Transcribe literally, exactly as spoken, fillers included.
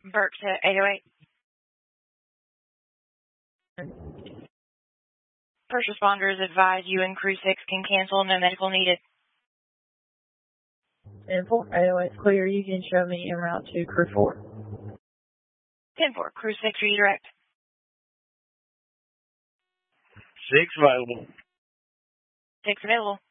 Burke to eight oh eight. First responders advise you and crew six can cancel, no medical needed. ten four, eight oh eight clear. You can show me en route to crew four. ten four, crew six, redirect. Six available. Six available.